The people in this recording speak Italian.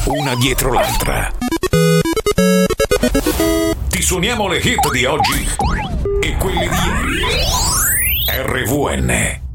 una dietro l'altra. Ti suoniamo le hit di oggi e quelle di ieri. RVN